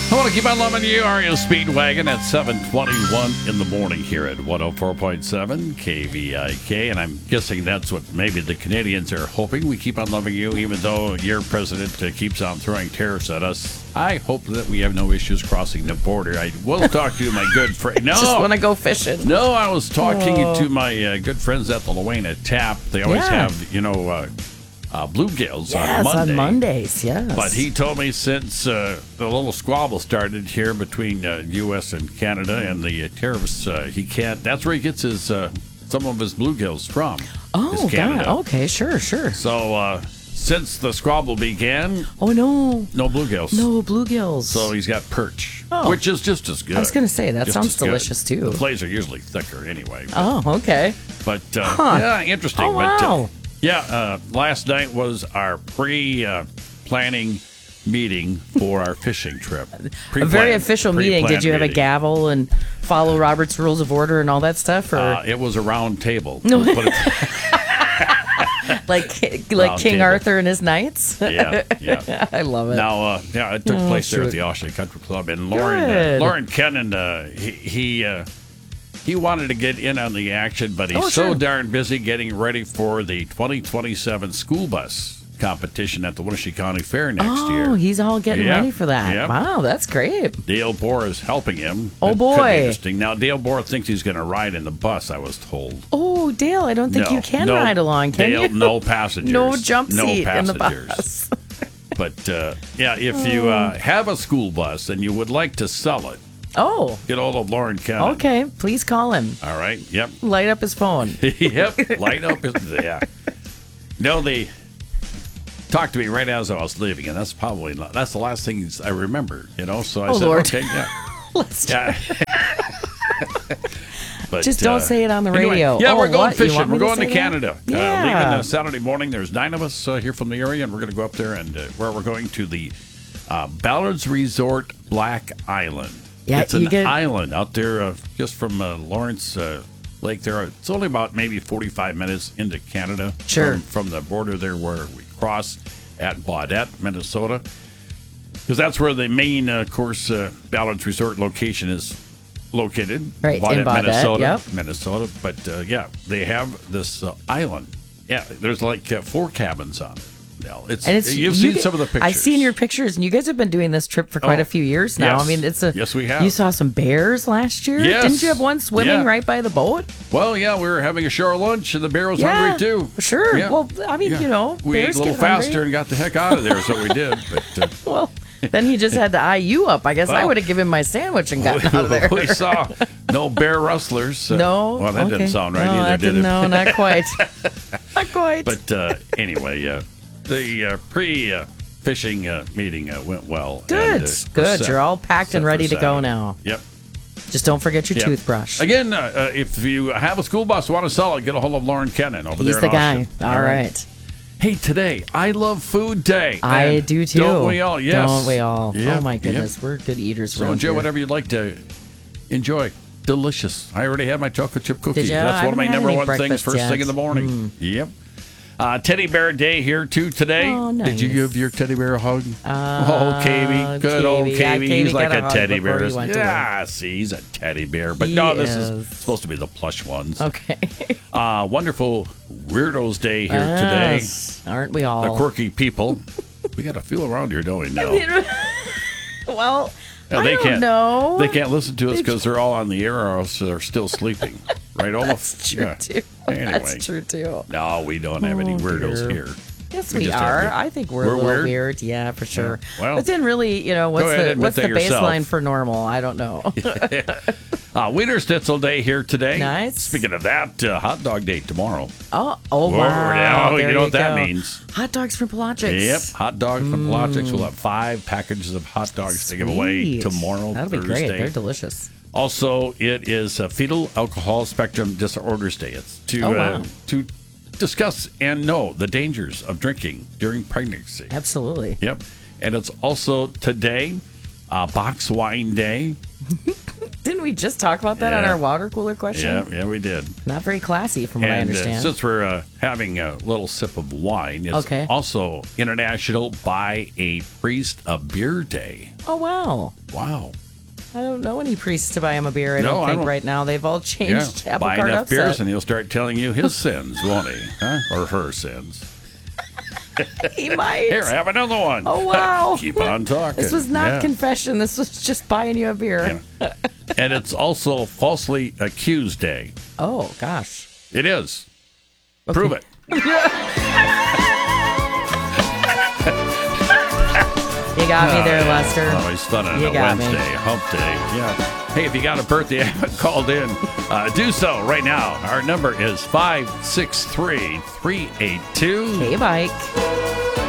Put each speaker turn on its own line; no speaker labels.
I want to keep on loving you, REO Speedwagon at 7:21 in the morning here at 104.7 KVIK. And I'm guessing that's what maybe the Canadians are hoping. We keep on loving you, even though your president keeps on throwing tariffs at us. I hope that we have no issues crossing the border. I will talk to my good friend. No,
just want to go fishing.
No, I was talking to my good friends at the Luena Tap. They always have, bluegills on
Mondays, yes.
But he told me since the little squabble started here between U.S. and Canada and the tariffs, he can't. That's where he gets his some of his bluegills from.
Oh, God. Okay, sure.
So since the squabble began,
no
bluegills.
No bluegills.
So he's got perch,
Oh.
which is just as good.
I was going to say, that
Just
sounds
as good.
delicious, too.
The fillets are usually thicker anyway.
Oh, okay.
But, yeah, interesting.
Oh, wow.
But, last night was our pre-planning meeting for our fishing trip.
A very official meeting. Did you have a gavel and follow Robert's Rules of Order and all that stuff? Or
It was a round table.
No. like King
table.
Arthur and his knights?
Yeah.
I love it.
Now, it took place there at the Oshawa Country Club. And Lauren Kennan, he wanted to get in on the action, but he's so darn busy getting ready for the 2027 school bus competition at the Winnebago County Fair next year.
Oh, he's all getting ready for that.
Yep.
Wow, that's great.
Dale Bohr is helping him.
Oh,
It
boy.
could be interesting. Now, Dale Bohr thinks he's going to ride in the bus, I was told.
Oh, Dale, I don't think you can ride along, can
Dale,
you?
No passengers.
No jump seat in the
passengers.
bus.
But, if you have a school bus and you would like to sell it, get hold of Lauren Kennan.
Okay, please call him.
All right, yep.
Light up his phone.
Yep, light up his, No, they talked to me right as I was leaving, and that's the last thing I remember, So I said,
Lord.
okay, yeah.
Let's
But,
just don't say it on the radio.
Anyway, we're going
what? You
fishing.
want me
We're going to
say
Canada.
Yeah.
Leaving Saturday morning. There's 9 of us here from the area, and we're going to go up there and where we're going to the Ballards Resort Black Island.
Yeah,
it's an island out there just from Lawrence Lake there. It's only about maybe 45 minutes into Canada.
Sure.
From the border there where we cross at Baudette, Minnesota. Because that's where the main, Ballards Resort location is located.
Right, in Baudette,
Minnesota. But, they have this island. Yeah, there's like 4 cabins on it. You've seen some of the pictures.
I've seen your pictures, and you guys have been doing this trip for quite a few years now.
Yes.
I mean,
yes, we have.
You saw some bears last year?
Yes.
Didn't you have one swimming right by the boat?
Well, yeah, we were having a shore lunch, and the bear was hungry, too.
Sure.
Yeah.
Well, I mean,
we ate a little faster and got the heck out of there, so we did. But,
well, then he just had to eye you up. I guess I would have given him my sandwich and gotten out of there.
We saw no bear rustlers.
No.
Well, that didn't sound right either, did it?
No, not quite. Not quite.
But anyway, the pre-fishing meeting went well.
Good.
And,
Good. You're all packed and ready to go now.
Yep.
Just don't forget your toothbrush.
Again, if you have a school bus, want to sell it, get a hold of Lauren Kennan over there.
He's the guy. All right.
Hey, today, I love food day.
I do too.
Don't we all? Yes.
Don't we all?
Yep.
Oh, my goodness. Yep. We're good eaters.
So enjoy whatever you'd like to enjoy. Delicious. I already had my chocolate chip cookies.
Did you?
That's one of my number one things first
yet.
thing in the morning. Yep. Teddy Bear Day here, too, today.
Oh, nice.
Did you give your teddy bear a hug? KB. Good old KB.
Yeah,
He's like a teddy bear.
See,
he's a teddy bear. But this is supposed to be the plush ones.
Okay.
Wonderful Weirdos Day here today.
Aren't we all?
The quirky people. We got a feel around here, don't we? No.
Well,
they
don't know.
They can't listen to us because they're all on the air or else they're still sleeping. Right, Olaf?
That's true, too.
Anyway.
That's true, too.
No, we don't have any weirdos here.
Yes, we are. I think we're a little weird. Yeah, for sure.
Yeah. Well,
but then really, what's the baseline for normal? I don't know.
Wiener Schnitzel Day here today.
Nice.
Speaking of that, hot dog day tomorrow.
Oh, wow.
You know what that means.
Hot dogs from Pelagics.
Yep, hot dogs from Pelagics. We'll have 5 packages of hot dogs to give away tomorrow,
That'll be
Thursday.
great. They're delicious.
Also, it is Fetal Alcohol Spectrum Disorders Day. It's to discuss and know the dangers of drinking during pregnancy.
Absolutely.
Yep. And it's also today, Box Wine Day.
Didn't we just talk about that on
Yeah.
our water cooler question?
Yeah, we did.
Not very classy, from what I
And
understand.
since we're having a little sip of wine, it's
Okay.
also International Buy a Priest a Beer Day.
Oh, wow.
Wow.
I don't know any priests to buy him a beer, I
No,
don't
I
think,
don't-
right now. They've all changed apple
Buy
cart
enough beers
upset.
and he'll start telling you his sins, won't he? Huh? Or her sins.
He might.
Here, have another one.
Oh, wow.
Keep on talking.
This was not
Yeah.
confession. This was just buying you a beer.
Yeah. And it's also Falsely Accused Day.
Oh, gosh.
It is.
Okay.
Prove it.
You got me there, Lester.
Oh, he's done it on
You
a
got me.
Wednesday, hump day. Yeah. Hey, if you got a birthday, haven't called in, do so right now. Our number is 563-382.
Hey, Mike.